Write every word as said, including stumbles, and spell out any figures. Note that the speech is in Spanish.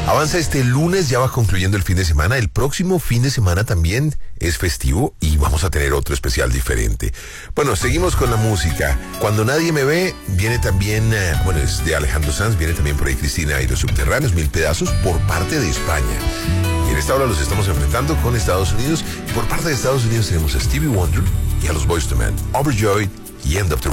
Avanza este lunes, ya va concluyendo el fin de semana. El próximo fin de semana también es festivo y vamos a tener otro especial diferente. Bueno, seguimos con la música. Cuando nadie me ve, viene también, eh, bueno, es de Alejandro Sanz, viene también por ahí Cristina y los Subterráneos, Mil Pedazos, por parte de España. Y en esta hora los estamos enfrentando con Estados Unidos. Y por parte de Estados Unidos tenemos a Stevie Wonder y a los Boyz two Men, Overjoyed y End of the